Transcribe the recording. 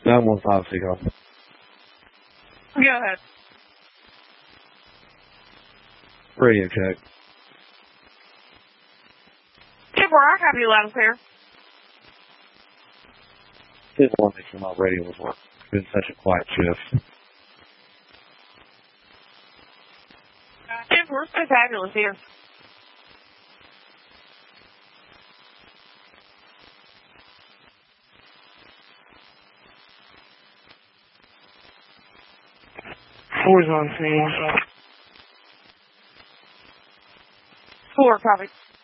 915 Seagull. Go ahead. Radio check. Super, I have you loud and clear. Didn't want to make sure my radio was working. It's been such a quiet shift. Super, it's been fabulous here. Four's on scene. What's up? 4, copy.